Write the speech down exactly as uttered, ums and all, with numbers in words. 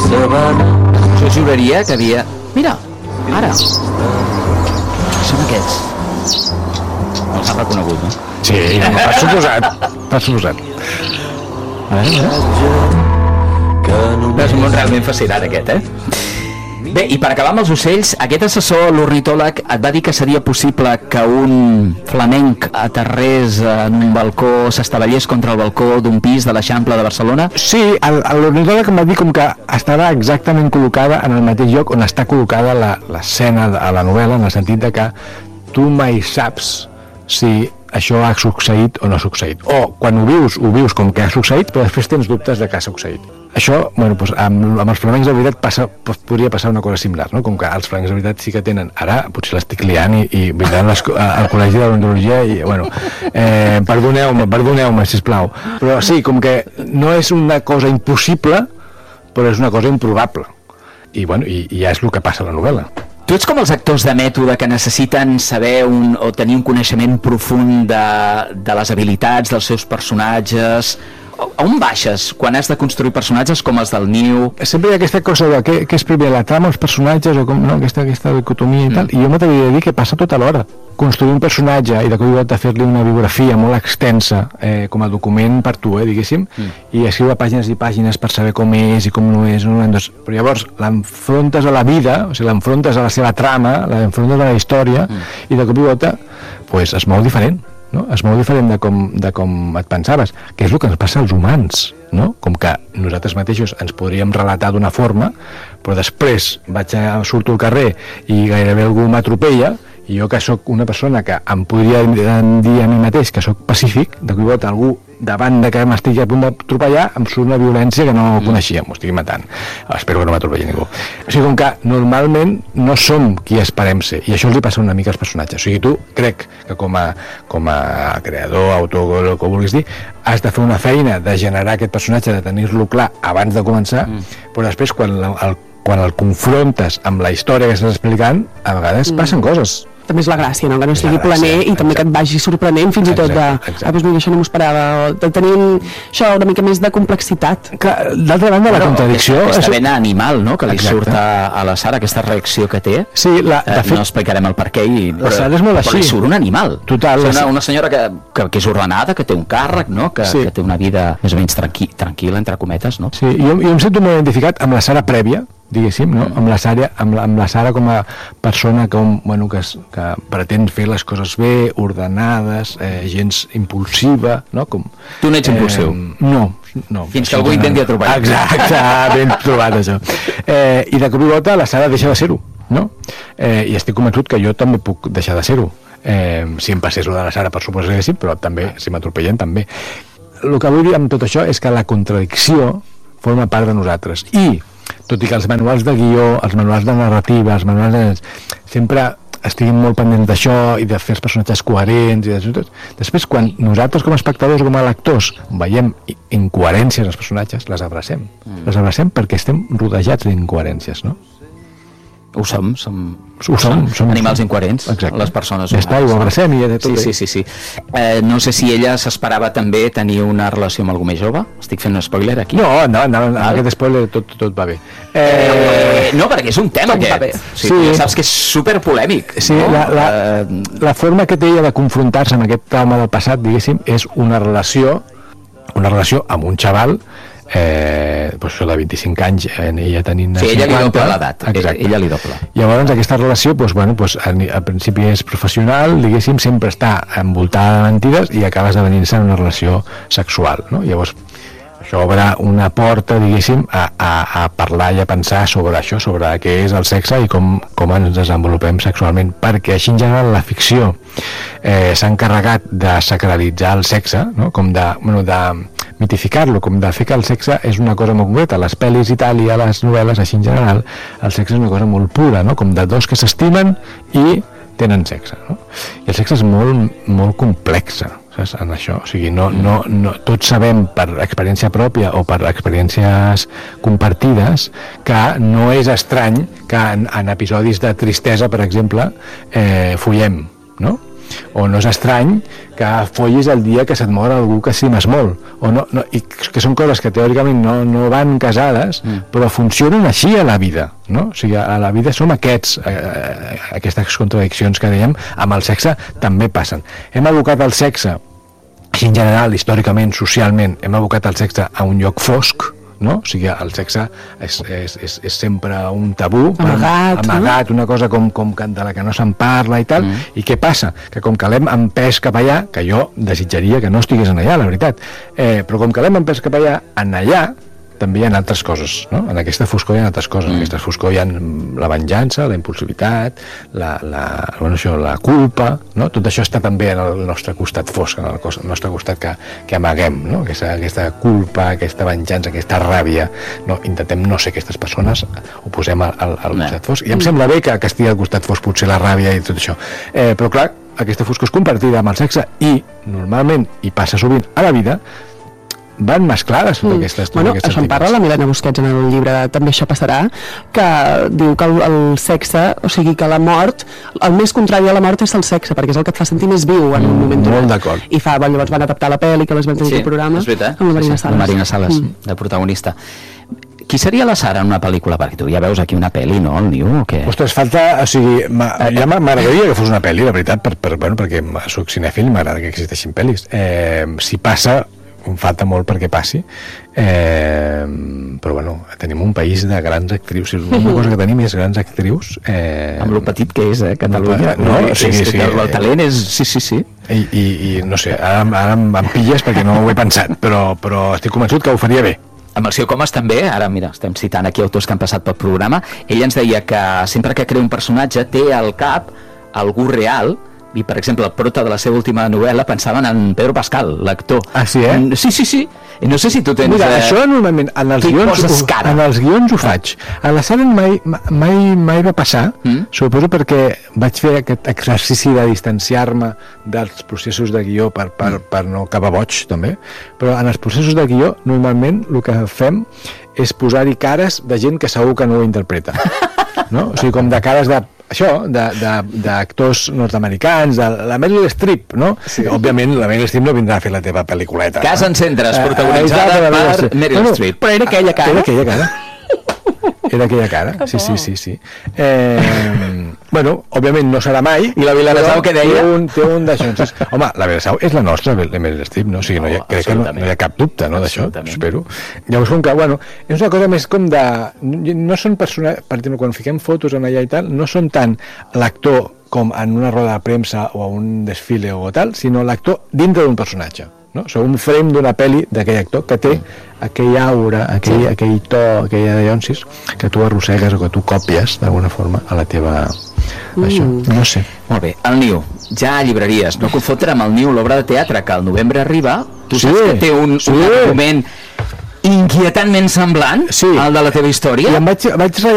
Jo juraria que havia... Mira, ara. Són aquests. Els ha reconegut, no? Sí, per suposat. Per suposat. A veure, a veure. És un món realment fascinant, aquest, eh? Bé, i per acabar amb els ocells, aquest assessor, l'ornitòleg, et va dir que seria possible que un flamenc aterrés en un balcó, s'estavellés contra el balcó d'un pis de l'Eixample de Barcelona? Sí, l'ornitòleg em va dir com que estava exactament col·locada en el mateix lloc on està col·locada l'escena a la novel·la, en el sentit de que tu mai saps si això ha succeït o no ha succeït. O, quan ho vius, ho vius com que ha succeït, però després tens dubtes de que ha succeït. Això, bueno, doncs, amb, amb els flamencs de veritat passa, podria passar una cosa similar, no? Com que els flamencs de veritat sí que tenen, ara potser l'estic liant i, i vindran les, al col·legi de l'odontologia i, bueno, eh, perdoneu-me, perdoneu-me, sisplau. Però sí, com que no és una cosa impossible, però és una cosa improbable. I, bueno, i, i ja és el que passa a la novel·la. Tu ets com els actors de mètode que necessiten saber un, o tenir un coneixement profund de, de les habilitats dels seus personatges. A on baixes quan has de construir personatges com els del Niu? Sempre hi ha aquesta cosa de què, què és primer, la trama, els personatges, o com, no? aquesta, aquesta dicotomia i tal, mm. i jo m'atreviria a dir que passa tot alhora. Construir un personatge i de cop i volta fer-li una biografia molt extensa, eh, com a document per tu, eh, diguéssim, mm. i escriure pàgines i pàgines per saber com és i com no és, no? Doncs, però llavors l'enfrontes a la vida, o sigui, l'enfrontes a la seva trama, l'enfrontes a la història, mm. i de cop i volta pues, es mou diferent. No? És molt diferent de com, de com et pensaves, que és el que ens passa als humans, no? Com que nosaltres mateixos ens podríem relatar d'una forma, però després vaig a, surto al carrer i gairebé algú m'atropella, i jo que sóc una persona que em podria dir a mi mateix que sóc pacífic, de cop i volta algú davant de que m'estigui a punt d'atropellar em surt una violència que no mm. coneixia, m'ho estigui matant. Espero que no m'atropelli ningú. O sigui, com que normalment no som qui esperem ser, i això els hi passa una mica als personatges. O sigui, tu crec que com a, com a creador, autor, el que vulguis dir, has de fer una feina de generar aquest personatge, de tenir-lo clar abans de començar, mm. però després quan el, quan el confrontes amb la història que estàs explicant, a vegades mm. passen coses. També és la gràcia, no? Que no sigui planer i també que et vagi sorprenent fins i tot de, ah, doncs mira, això no m'ho esperava, o de tenir un, això una mica més de complexitat. D'altra banda, la contradicció... Aquesta, aquesta vena animal, no?, que li exacte. Surt a, a la Sara, aquesta reacció que té, sí, la, de eh, fet, no explicarem el per què, i, la Sara és molt així. Però li surt un animal. Total. Una, una senyora que, que, que és ordenada, que té un càrrec, no?, que, sí. que té una vida més o menys tranqui, tranquil·la, entre cometes, no? Sí, jo, jo em sento molt identificat amb la Sara prèvia, diguéssim, no? amb, la Sara, amb, la, amb la Sara com a persona que, bueno, que, que pretén fer les coses bé, ordenades, eh, gens impulsiva, no? Com, tu no ets impulsiu? Eh, no, no. Fins que algú intenti atropellar. Exacte, ben trobat això. Eh, I de cop i volta la Sara deixa de ser-ho, no? Eh, I estic convençut que jo també puc deixar de ser-ho. Eh, si em passés lo de la Sara, per suposar que sí, però també, si m'atropellen, també. El que vull dir amb tot això és que la contradicció forma part de nosaltres. I tot i que els manuals de guió, els manuals de narrativa, els manuals de... sempre estiguin molt pendents d'això i de fer els personatges coherents i de tot. Després, quan nosaltres com a espectadors o com a lectors veiem incoherències als personatges, les abracem. Mm. Les abracem perquè estem rodejats d'incoherències, no? Ho som, som, ho som, som animals som. Incoherents, exacte. Les persones ja està, i ho abracem i ja de tot. Sí, sí, sí, sí. Eh, no sé si ella s'esperava també tenir una relació amb algú més jove. Estic fent un spoiler aquí. No, no, no, no aquest spoiler tot, tot va bé. Eh, eh, no, perquè és un tema aquest. Sí, sí. Saps que és superpolèmic. Sí, no? la, la, eh... la forma que té ella de confrontar-se amb aquest trauma del passat, diguéssim, és una relació, una relació amb un xaval eh, pues això de vint-i-cinc anys, eh, ella tenint sí, ella cinquanta, li doble l'edat, ella li doble. Llavors aquesta relació pues, bueno, pues, al, al principi és professional, diguéssim, sempre està envoltada de mentides i acaba esdevenint-se en una relació sexual, no? Llavors això obre una porta, diguéssim, a, a, a parlar i a pensar sobre això, sobre què és el sexe i com, com ens desenvolupem sexualment, perquè així en general la ficció eh, s'ha encarregat de sacralitzar el sexe, no? Com de, bueno, de mitificar-lo, com de fer que el sexe és una cosa molt concreta. A les pel·lis i tal i a les novel·les, així en general, el sexe és una cosa molt pura, no? Com de dos que s'estimen i tenen sexe, no? I el sexe és molt, molt complex, saps, en això. O sigui, no, no, no, tots sabem per experiència pròpia o per experiències compartides que no és estrany que en, en episodis de tristesa, per exemple, eh, follem, no? o no és estrany que follis el dia que se't mor algú que estimes molt, o no, no, i que són coses que teòricament no, no van casades, mm. però funcionen així a la vida, no? O sigui, a la vida som aquests, eh, aquestes contradiccions que dèiem, amb el sexe també passen. Hem abocat el sexe, així en general, històricament, socialment, hem abocat el sexe a un lloc fosc, no? O sigui, el sexe és, és, és, és sempre un tabú, amagat, amagat, una cosa com, com de la que no se'n parla i tal, mm. i què passa? Que com que l'hem empès cap allà, que jo desitjaria que no estigués en allà, la veritat, eh, però com que l'hem empès cap allà, en allà també hi ha altres coses, no? En aquesta foscor hi ha altres coses, mm. en aquesta foscor hi ha la venjança, la impulsivitat, la, la, bueno, això, la culpa, no? Tot això està també en el nostre costat fosc, en el, cos, el nostre costat que, que amaguem, no? Aquesta, aquesta culpa, aquesta venjança, aquesta ràbia, no? Intentem no ser aquestes persones, ho posem al, al, al costat fosc, i em sembla bé que, que estigui al costat fosc potser la ràbia i tot això, eh, però clar, aquesta foscor és compartida amb el sexe i normalment, i passa sovint a la vida, van mesclades mm. aquestes, bueno, aquestes això en parla la Milena Busquets en el llibre També això passarà, que diu que el, el sexe, o sigui que la mort, el més contrari a la mort és el sexe, perquè és el que et fa sentir més viu en un moment mm, molt d'acord. I fa, bueno, llavors van adaptar la pel·li que les van tenir sí, al programa és veritat, amb la Marina sí, Sales, la Marina Sales mm. de protagonista. Qui seria la Sara en una pel·lícula? Perquè tu ja veus aquí una pel·li, no, el Niu, o què? Ostres, falta, o sigui, ja m'agradaria que fos una pel·li, la veritat, per, per, bueno, perquè soc cinèfil, m'agrada que existeixin pel·lis. Eh, si passa, em falta molt perquè passi, eh, però bueno, tenim un país de grans actrius, una cosa que tenim és grans actrius, eh, amb lo petit que és, eh, Catalunya, no, no, sí, sí, sí, el talent és, sí, sí, sí, i, i, i no sé, ara, ara em, em pilles perquè no ho he pensat, però, però estic convençut que ho faria bé. Amb el Sió Comas també, ara mira, estem citant aquí autors que han passat pel programa, ell ens deia que sempre que crea un personatge té al cap algú real, i per exemple el prota de la seva última novel·la pensaven en Pedro Pascal, l'actor. Ah, sí, eh? Sí, sí, sí. No sé si tu tens... Mira, eh... això normalment en els, guions, ho, en els guions ho faig. A la Saren mai, mai, mai va passar, mm? Suposo perquè vaig fer aquest exercici de distanciar-me dels processos de guió per, per, mm. per no acabar boig, també, però en els processos de guió normalment el que fem és posar-hi cares de gent que segur que no ho interpreta. No? O sigui, com de cares de això, d'actors nord-americans, de la Meryl Streep, no? Sí. Òbviament, la Meryl Streep no vindrà a fer la teva pel·lículeta. Casa en Cendres, protagonitzada uh, per Meryl Streep. Però era aquella cara. Era aquella cara. Era aquella cara, sí, sí, sí, sí. Eh, bueno, òbviament no serà mai. I la Vilassau què deia? Té un, té un d'això. Home, la Vilassau és la nostra, la Meryl Streep, no? O sigui, no hi ha, crec que no, no hi ha cap dubte, no, d'això, espero. Llavors, com que, bueno, és una cosa més com de... No són persones... Per exemple, quan fiquem fotos en allà i tal, no són tant l'actor com en una roda de premsa o a un desfile o tal, sinó l'actor dintre d'un personatge. No? O sigui, un frame d'una pel·li d'aquell actor que té aquell aura, aquell, sí. aquell to, aquella llonsis que tu arrossegues o que tu copies d'alguna forma a la teva... Mm. Això, no sé. Molt bé, el Niu, ja a llibreries, no confondre amb el Niu, l'obra de teatre que al novembre arriba, tu sí, saps que té un, sí. un argument inquietantment semblant sí. al de la teva història? I em vaig, vaig